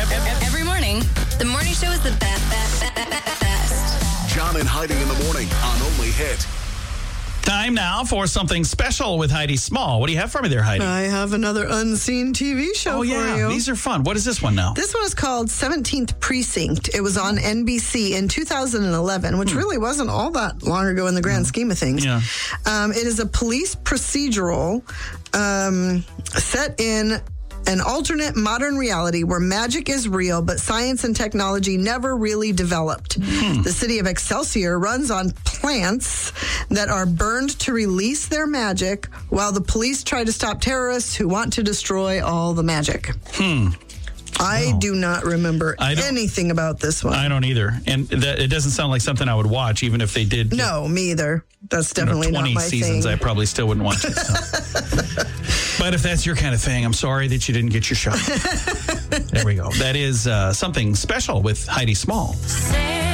Every morning, the morning show is the best. John and Heidi in the morning on Only Hit. Time now for something special with Heidi Small. What do you have for me there, Heidi? I have another unseen TV show for you. These are fun. What is this one now? This one is called 17th Precinct. It was on NBC in 2011, which really wasn't all that long ago in the grand scheme of things. Yeah. It is a police procedural set in an alternate modern reality where magic is real, but science and technology never really developed. The city of Excelsior runs on plants that are burned to release their magic, while the police try to stop terrorists who want to destroy all the magic. I do not remember anything about this one. I don't either. And it doesn't sound like something I would watch, even if they did. No, me either. That's definitely not my 20 seasons, thing. I probably still wouldn't watch it. So. But if that's your kind of thing, I'm sorry that you didn't get your shot. There we go. That is something special with Heidi Small.